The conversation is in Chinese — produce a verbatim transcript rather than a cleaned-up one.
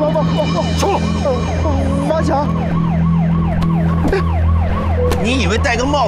走走走走，走！王强， 你以为戴个帽子